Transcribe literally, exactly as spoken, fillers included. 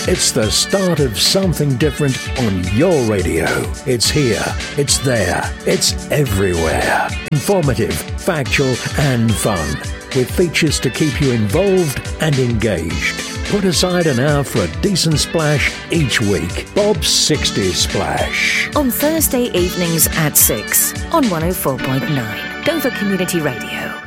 It's the start of something different on your radio. It's here, it's there, it's everywhere. Informative, factual and fun, with features to keep you involved and engaged. Put aside an hour for a decent splash each week. Bob's sixties Splash. On Thursday evenings at six on one oh four point nine. Dover Community Radio.